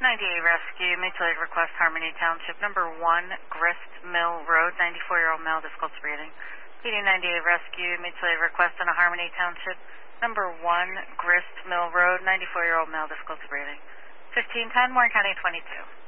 98 Rescue, mutual aid request, Harmony Township, number 1, Grist Mill Road, 94-year-old male, difficult breathing. PD 98 Rescue, mutual aid request in a Harmony Township, number 1, Grist Mill Road, 94-year-old male, difficult breathing. 1510, Warren County 22.